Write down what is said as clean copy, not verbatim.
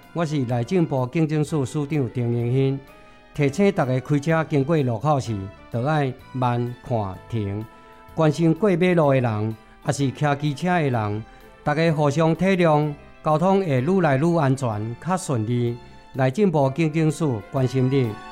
我是内政部警政署署长丁荣兴，提醒大家开车经过路口时，就要慢看停。关心过马路的人，也是骑机车的人，大家互相体谅，交通会愈来愈安全、较顺利。内政部警政署关心你。